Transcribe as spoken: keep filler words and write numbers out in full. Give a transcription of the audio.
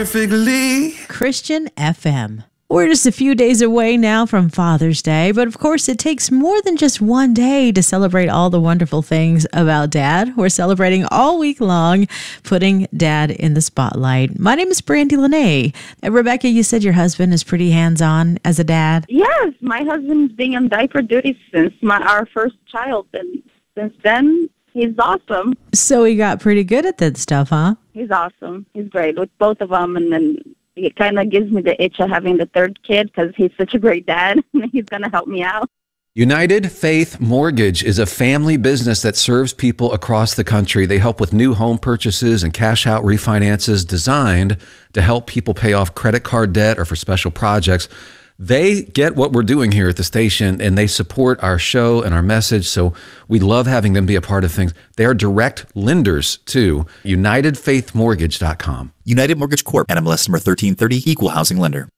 perfectly. Christian F M. We're just a few days away now from Father's Day, but of course it takes more than just one day to celebrate all the wonderful things about Dad. We're celebrating all week long, putting Dad in the spotlight. My name is Brandy Lene. Uh, Rebecca, you said your husband is pretty hands-on as a dad. Yes, my husband's been on diaper duty since my our first child, and since then, he's awesome. So he got pretty good at that stuff, huh? He's awesome. He's great with both of them, and then it kind of gives me the itch of having the third kid because he's such a great dad. He's going to help me out. United Faith Mortgage is a family business that serves people across the country. They help with new home purchases and cash out refinances designed to help people pay off credit card debt or for special projects. They get what we're doing here at the station, and they support our show and our message, so we love having them be a part of things. They are direct lenders to united faith mortgage dot com. United Mortgage Corp, N M L S number thirteen thirty, Equal Housing Lender.